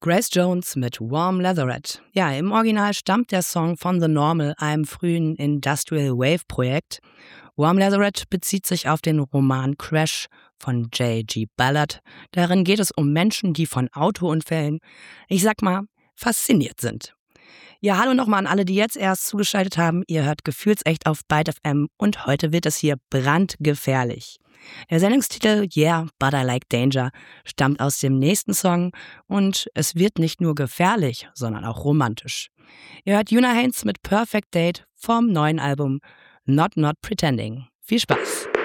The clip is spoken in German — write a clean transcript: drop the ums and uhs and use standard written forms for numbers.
Grace Jones mit Warm Leatherette. Ja, im Original stammt der Song von The Normal, einem frühen Industrial Wave-Projekt. Warm Leatherette bezieht sich auf den Roman Crash von J.G. Ballard. Darin geht es um Menschen, die von Autounfällen, ich sag mal, fasziniert sind. Ja, hallo nochmal an alle, die jetzt erst zugeschaltet haben. Ihr hört Gefühlsecht auf Byte FM und heute wird es hier brandgefährlich. Der Sendungstitel Yeah, But I Like Danger stammt aus dem nächsten Song und es wird nicht nur gefährlich, sondern auch romantisch. Ihr hört Juna Haynes mit Perfect Date vom neuen Album Not Pretending. Viel Spaß!